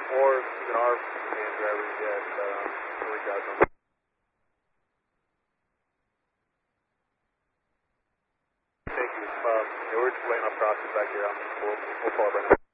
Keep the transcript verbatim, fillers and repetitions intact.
or even our van drivers yet, but um, we'll reach out to them. Thank you. Uh, yeah, we're just waiting on process back here. Um, we'll, we'll follow up right now.